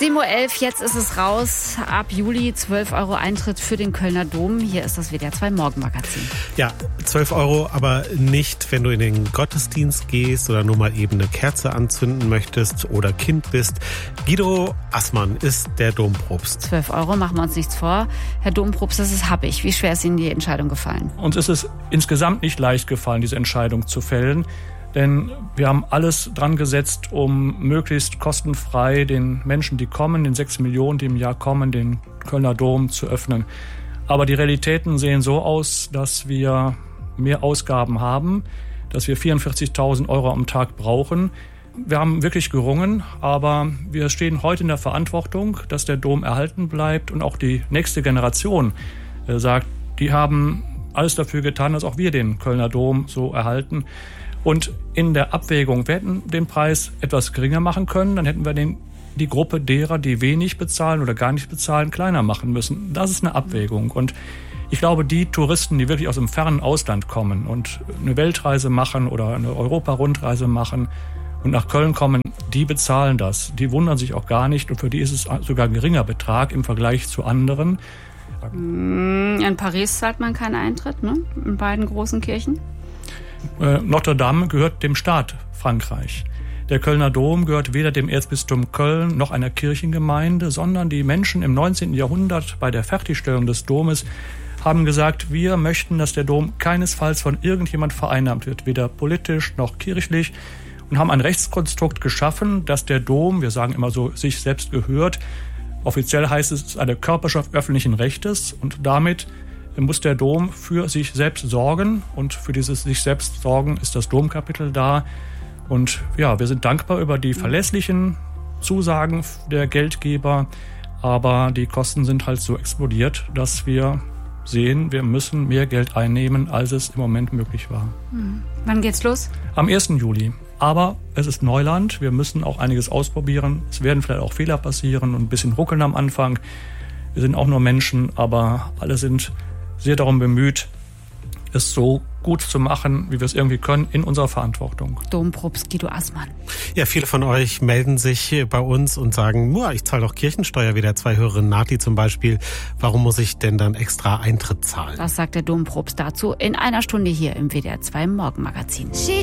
7.11 Uhr, jetzt ist es raus. Ab Juli 12 € Eintritt für den Kölner Dom. Hier ist das WDR 2 Morgenmagazin. Ja, 12 €, aber nicht, wenn du in den Gottesdienst gehst oder nur mal eben eine Kerze anzünden möchtest oder Kind bist. Guido Assmann ist der Dompropst. 12 €, machen wir uns nichts vor. Herr Dompropst, das ist happig. Wie schwer ist Ihnen die Entscheidung gefallen? Uns ist es insgesamt nicht leicht gefallen, diese Entscheidung zu fällen. Denn wir haben alles dran gesetzt, um möglichst kostenfrei den Menschen, die kommen, den 6 Millionen, die im Jahr kommen, den Kölner Dom zu öffnen. Aber die Realitäten sehen so aus, dass wir mehr Ausgaben haben, dass wir 44.000 € am Tag brauchen. Wir haben wirklich gerungen, aber wir stehen heute in der Verantwortung, dass der Dom erhalten bleibt und auch die nächste Generation sagt, die haben alles dafür getan, dass auch wir den Kölner Dom so erhalten. Und in der Abwägung, wir hätten den Preis etwas geringer machen können, dann hätten wir die Gruppe derer, die wenig bezahlen oder gar nicht bezahlen, kleiner machen müssen. Das ist eine Abwägung. Und ich glaube, die Touristen, die wirklich aus dem fernen Ausland kommen und eine Weltreise machen oder eine Europa-Rundreise machen und nach Köln kommen, die bezahlen das. Die wundern sich auch gar nicht und für die ist es sogar ein geringer Betrag im Vergleich zu anderen. In Paris zahlt man keinen Eintritt, ne? In beiden großen Kirchen. Notre Dame gehört dem Staat Frankreich. Der Kölner Dom gehört weder dem Erzbistum Köln noch einer Kirchengemeinde, sondern die Menschen im 19. Jahrhundert bei der Fertigstellung des Domes haben gesagt, wir möchten, dass der Dom keinesfalls von irgendjemand vereinnahmt wird, weder politisch noch kirchlich, und haben ein Rechtskonstrukt geschaffen, dass der Dom, wir sagen immer so, sich selbst gehört. Offiziell heißt es eine Körperschaft öffentlichen Rechtes und damit muss der Dom für sich selbst sorgen und für dieses sich selbst sorgen ist das Domkapitel da. Und ja, wir sind dankbar über die verlässlichen Zusagen der Geldgeber, aber die Kosten sind halt so explodiert, dass wir sehen, wir müssen mehr Geld einnehmen, als es im Moment möglich war. Wann geht's los? Am 1. Juli. Aber es ist Neuland, wir müssen auch einiges ausprobieren. Es werden vielleicht auch Fehler passieren und ein bisschen ruckeln am Anfang. Wir sind auch nur Menschen, aber alle sind sehr darum bemüht, es so gut zu machen, wie wir es irgendwie können, in unserer Verantwortung. Dompropst Guido Assmann. Ja, viele von euch melden sich bei uns und sagen, ich zahle doch Kirchensteuer, wie der 2 Hörerin Nati zum Beispiel. Warum muss ich denn dann extra Eintritt zahlen? Das sagt der Dompropst dazu in einer Stunde hier im WDR 2 Morgenmagazin.